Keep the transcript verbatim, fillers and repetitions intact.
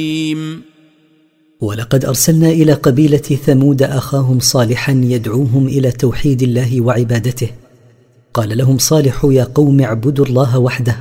ولقد أرسلنا إلى قبيلة ثمود أخاهم صالحا يدعوهم إلى توحيد الله وعبادته. قال لهم صالح: يا قوم اعبدوا الله وحده